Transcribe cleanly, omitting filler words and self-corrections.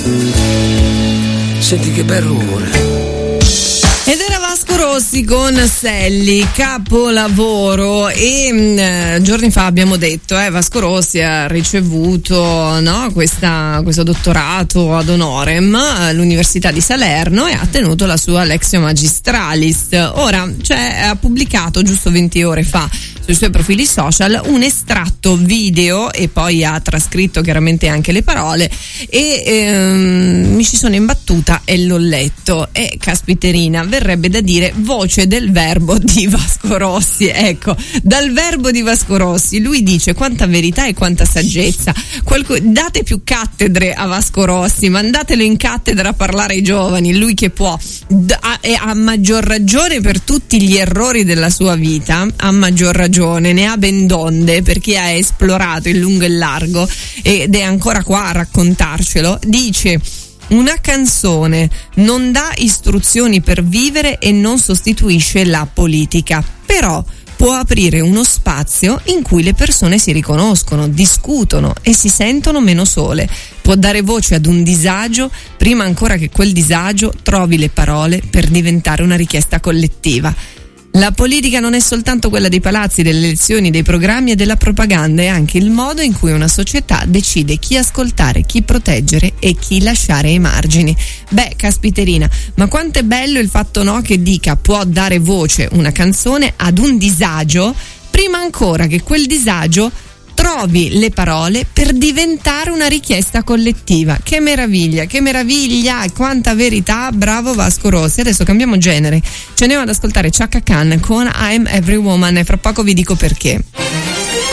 Senti che bel rumore. Ed era Vasco Rossi con Selli, capolavoro. E giorni fa abbiamo detto, Vasco Rossi ha ricevuto, no, questo dottorato ad honorem all'Università di Salerno e ha tenuto la sua Lectio Magistralis. Ora, ha pubblicato giusto 20 ore fa sui suoi profili social un estratto video e poi ha trascritto chiaramente anche le parole e mi ci sono imbattuta e l'ho letto e caspiterina, verrebbe da dire voce del verbo di Vasco Rossi. Ecco, dal verbo di Vasco Rossi lui dice quanta verità e quanta saggezza. Date più cattedre a Vasco Rossi, mandatelo in cattedra a parlare ai giovani, lui che può, e a maggior ragione per tutti gli errori della sua vita, a maggior ragione ne ha ben donde perché ha esplorato il lungo e il largo ed è ancora qua a raccontarcelo. Dice: una canzone non dà istruzioni per vivere e non sostituisce la politica, però può aprire uno spazio in cui le persone si riconoscono, discutono e si sentono meno sole. Può dare voce ad un disagio prima ancora che quel disagio trovi le parole per diventare una richiesta collettiva. La politica non è soltanto quella dei palazzi, delle elezioni, dei programmi e della propaganda, è anche il modo in cui una società decide chi ascoltare, chi proteggere e chi lasciare ai margini. Beh, caspiterina, ma quanto è bello il fatto, no, che dica può dare voce una canzone ad un disagio prima ancora che quel disagio trovi le parole per diventare una richiesta collettiva. Che meraviglia, quanta verità, bravo Vasco Rossi. Adesso cambiamo genere, ce ne andiamo ad ascoltare Chaka Khan con I'm Every Woman e fra poco vi dico perché.